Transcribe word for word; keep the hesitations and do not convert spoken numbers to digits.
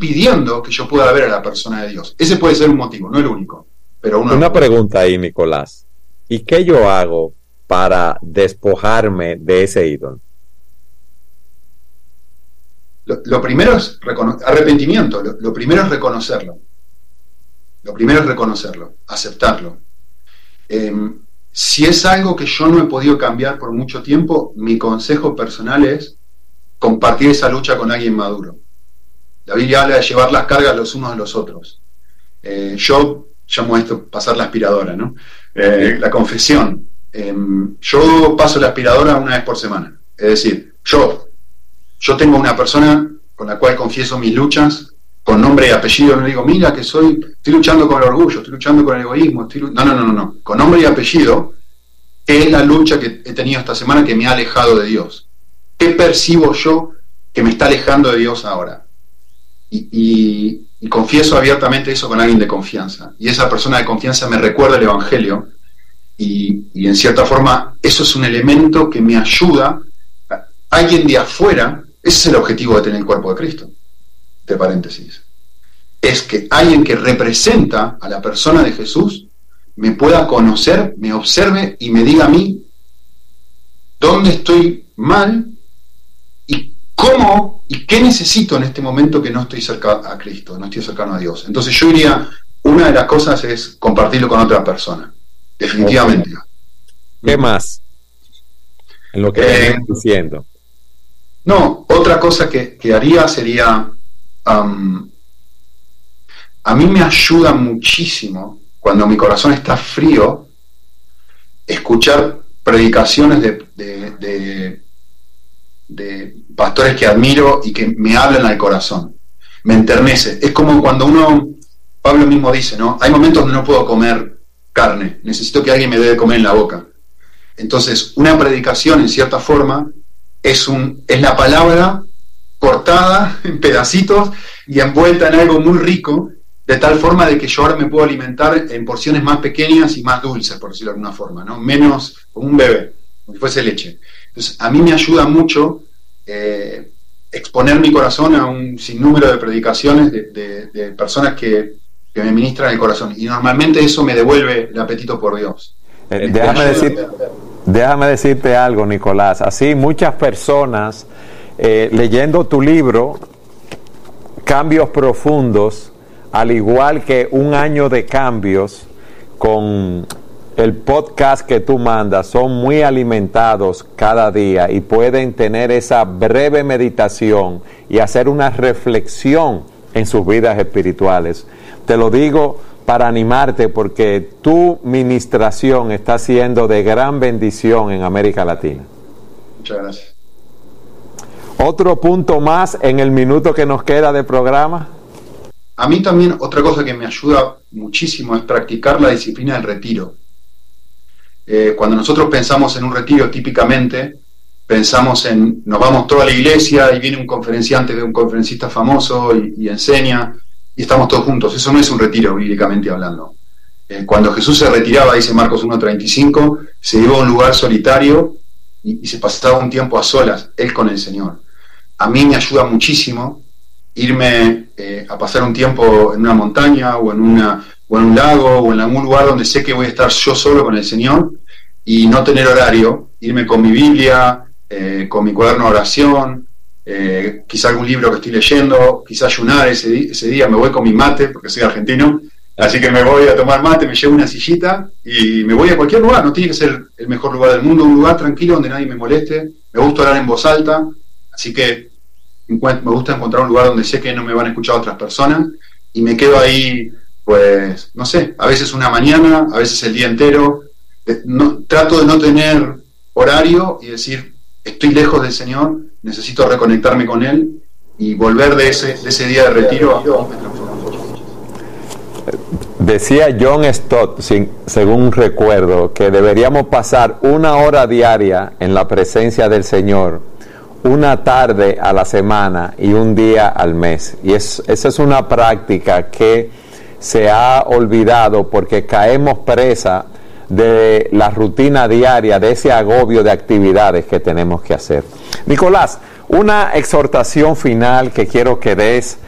impidiendo que yo pueda ver a la persona de Dios. Ese puede ser un motivo, no el único, pero uno. Una pregunta ahí, Nicolás. ¿Y qué yo hago para despojarme de ese ídolo? Lo, lo primero es recono- arrepentimiento, lo, lo primero es reconocerlo. Lo primero es reconocerlo, aceptarlo. Eh, si es algo que yo no he podido cambiar por mucho tiempo, mi consejo personal es compartir esa lucha con alguien maduro. La Biblia habla de llevar las cargas los unos de los otros. Eh, yo llamo esto pasar la aspiradora, ¿no? Eh, la confesión. Eh, yo paso la aspiradora una vez por semana. Es decir, yo, yo tengo una persona con la cual confieso mis luchas, con nombre y apellido. No le digo, mira que soy, estoy luchando con el orgullo, estoy luchando con el egoísmo. Estoy, no, no, no, no, no. Con nombre y apellido, ¿qué es la lucha que he tenido esta semana que me ha alejado de Dios? ¿Qué percibo yo que me está alejando de Dios ahora? Y, y, y confieso abiertamente eso con alguien de confianza. Y esa persona de confianza me recuerda el Evangelio. Y, y en cierta forma, eso es un elemento que me ayuda. A alguien de afuera, ese es el objetivo de tener el cuerpo de Cristo. De paréntesis. Es que alguien que representa a la persona de Jesús me pueda conocer, me observe y me diga a mí dónde estoy mal y cómo y qué necesito en este momento que no estoy cerca a Cristo, no estoy cercano a Dios. Entonces yo diría, una de las cosas es compartirlo con otra persona, definitivamente. ¿Qué más? En lo que eh, estás diciendo. No, otra cosa que, que haría sería, um, a mí me ayuda muchísimo cuando mi corazón está frío, escuchar predicaciones de, de, de, de pastores que admiro y que me hablan al corazón, me enternece. Es como cuando uno, Pablo mismo dice, ¿no? Hay momentos donde no puedo comer carne, necesito que alguien me dé de comer en la boca. Entonces, una predicación, en cierta forma, es, un, es la palabra cortada en pedacitos y envuelta en algo muy rico, de tal forma de que yo ahora me puedo alimentar en porciones más pequeñas y más dulces, por decirlo de alguna forma, ¿no? Menos como un bebé, como si fuese leche. Entonces, a mí me ayuda mucho eh, exponer mi corazón a un sinnúmero de predicaciones de, de, de personas que, que me ministran el corazón, y normalmente eso me devuelve el apetito por Dios. Eh, déjame, decir, déjame decirte algo, Nicolás. Así muchas personas eh, leyendo tu libro, Cambios Profundos, al igual que un año de cambios, con el podcast que tú mandas, son muy alimentados cada día y pueden tener esa breve meditación y hacer una reflexión en sus vidas espirituales. Te lo digo para animarte, porque tu ministración está siendo de gran bendición en América Latina. Muchas gracias. Otro punto más en el minuto que nos queda de programa. A mí también otra cosa que me ayuda muchísimo es practicar la disciplina del retiro. Eh, cuando nosotros pensamos en un retiro, típicamente pensamos en, nos vamos toda la iglesia y viene un conferenciante de un conferencista famoso y, y enseña, y estamos todos juntos. Eso no es un retiro, bíblicamente hablando. Eh, cuando Jesús se retiraba, dice Marcos uno treinta y cinco, se iba a un lugar solitario y, y se pasaba un tiempo a solas, él con el Señor. A mí me ayuda muchísimo irme eh, a pasar un tiempo en una montaña o en, una, o en un lago o en algún lugar donde sé que voy a estar yo solo con el Señor y no tener horario, irme con mi Biblia, eh, con mi cuaderno de oración, eh, quizá algún libro que estoy leyendo, quizá ayunar ese, ese día, me voy con mi mate porque soy argentino, así que me voy a tomar mate, me llevo una sillita y me voy a cualquier lugar. No tiene que ser el mejor lugar del mundo, un lugar tranquilo donde nadie me moleste. Me gusta orar en voz alta, así que me gusta encontrar un lugar donde sé que no me van a escuchar otras personas y me quedo ahí, pues, no sé, a veces una mañana, a veces el día entero. No, trato de no tener horario y decir, estoy lejos del Señor, necesito reconectarme con Él y volver de ese, de ese día de retiro a me transformo. Decía John Stott, según recuerdo, que deberíamos pasar una hora diaria en la presencia del Señor, una tarde a la semana y un día al mes. Y es, esa es una práctica que se ha olvidado porque caemos presa de la rutina diaria, de ese agobio de actividades que tenemos que hacer. Nicolás, una exhortación final que quiero que des